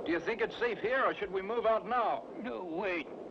Do you think it's safe here, or should we move out now? No, wait.